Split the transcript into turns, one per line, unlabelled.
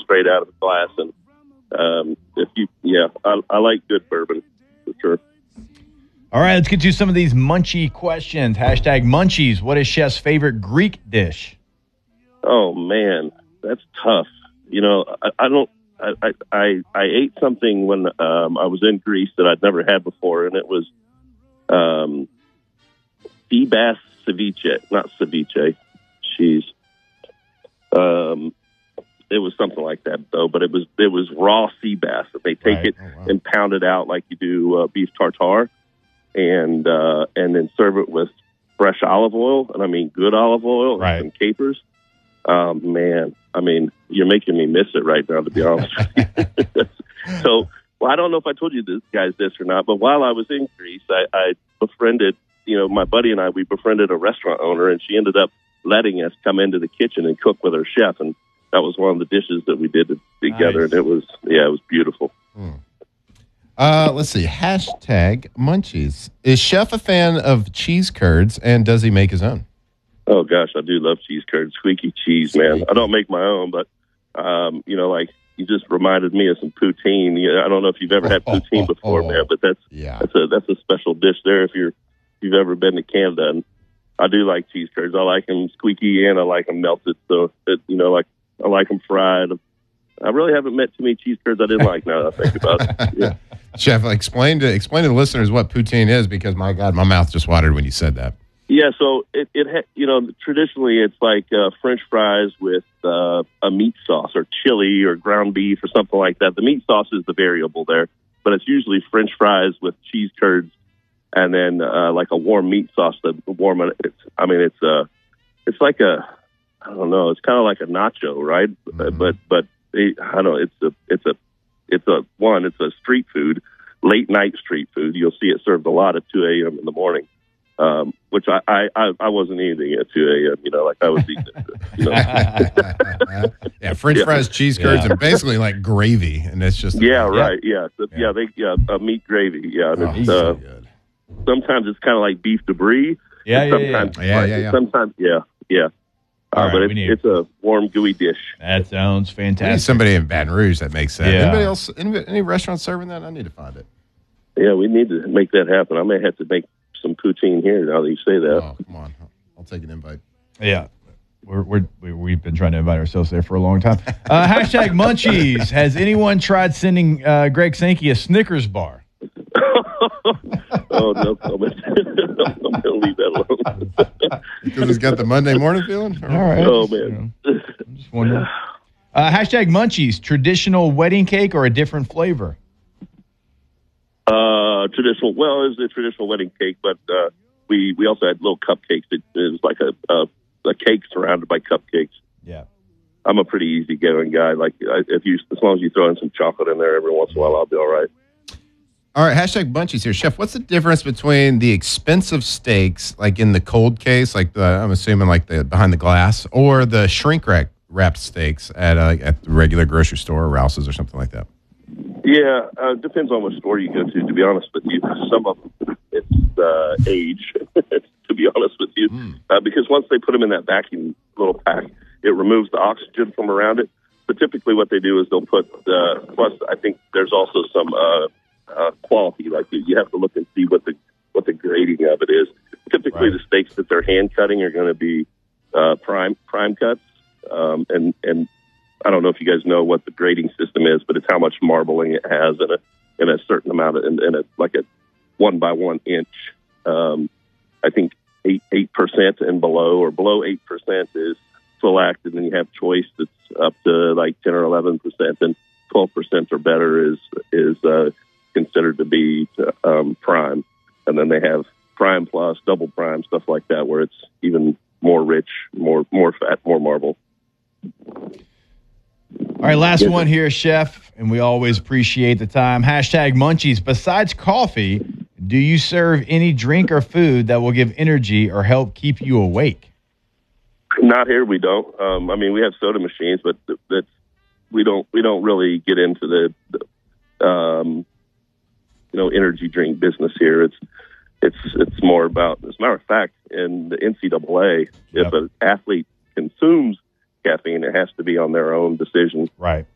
straight out of the glass. And I like good bourbon for sure.
All right, let's get to some of these munchie questions. Hashtag munchies. What is Chef's favorite Greek dish?
Oh man, that's tough. I ate something when I was in Greece that I'd never had before, and it was sea bass ceviche, not ceviche. Jeez. It was something like that though, but it was raw sea bass. They take it and pound it out like you do beef tartare, and then serve it with fresh olive oil, and I mean good olive oil and some capers. Man, I mean, you're making me miss it right now, to be honest with you. So, I don't know if I told you this or not, but while I was in Greece, I befriended, my buddy and we befriended a restaurant owner, and she ended up letting us come into the kitchen and cook with her chef, and that was one of the dishes that we did together, and it was beautiful.
Let's see, hashtag munchies. Is Chef a fan of cheese curds, and does he make his own?
Oh, gosh, I do love cheese curds. Squeaky cheese, man. I don't make my own, but, you just reminded me of some poutine. I don't know if you've ever had poutine before, man, but that's a special dish there if you've ever been to Canada. And I do like cheese curds. I like them squeaky and I like them melted. So, I like them fried. I really haven't met too many cheese curds I didn't like now that I think about it. Yeah.
Chef, explain to the listeners what poutine is, because, my God, my mouth just watered when you said that.
Yeah, so traditionally it's like French fries with a meat sauce or chili or ground beef or something like that. The meat sauce is the variable there, but it's usually French fries with cheese curds and then like a warm meat sauce to warm it. It's like I don't know. It's kind of like a nacho, right? Mm-hmm. But I don't know. It's a street food, late night street food. You'll see it served a lot at 2 a.m. in the morning. Which I wasn't eating at 2 a.m., like I was eating it.
Yeah, French fries, cheese curds, and basically like gravy, and it's just
right, a meat gravy, and it's
so good.
Sometimes it's kind of like beef debris. Sometimes, Sometimes,
Right,
but it's a warm, gooey dish.
That sounds fantastic.
We need somebody in Baton Rouge that makes that.
Yeah.
Anybody else? Any restaurants serving that? I need to find it.
Yeah, we need to make that happen. I may have to make some poutine here now that you say that.
Oh, come on. I'll take an invite.
Yeah. We've been trying to invite ourselves there for a long time. Hashtag munchies. Has anyone tried sending Greg Sankey a Snickers bar?
Oh, no comment. I'm going to leave that alone.
Because it's got the Monday morning feeling?
All right.
Oh, man.
I'm just wondering. Hashtag munchies. Traditional wedding cake or a different flavor?
Traditional. Well, it was a traditional wedding cake, but we also had little cupcakes. It was like a cake surrounded by cupcakes.
Yeah,
I'm a pretty easygoing guy. Like as long as you throw in some chocolate in there every once in a while, I'll be all right.
All right, hashtag munchies here, Chef. What's the difference between the expensive steaks, like in the cold case, like I'm assuming like the behind the glass, or the shrink wrapped steaks at the regular grocery store, or Rouse's, or something like that?
Yeah, depends on what store you go to be honest with you. Some of them, it's age, to be honest with you. Because once they put them in that vacuum little pack, it removes the oxygen from around it. But typically what they do is they'll put, plus I think there's also some quality. Like you have to look and see what the grading of it is. Typically the steaks that they're hand cutting are going to be prime cuts. And I don't know if you guys know what the grading system is, but it's how much marbling it has in a certain amount in a like a 1 by 1 inch. I think 8% and below, or below 8% is select, and then you have choice that's up to like 10 or 11%, and 12% or better is considered to be prime. And then they have prime plus, double prime, stuff like that, where it's even more rich, more fat, more marble.
All right, last one here, Chef, and we always appreciate the time. Hashtag munchies. Besides coffee, do you serve any drink or food that will give energy or help keep you awake?
Not here, we don't. I mean, we have soda machines, but we don't really get into the energy drink business here. It's more about, as a matter of fact, in the NCAA, if an athlete consumes caffeine, it has to be on their own decision.
Right.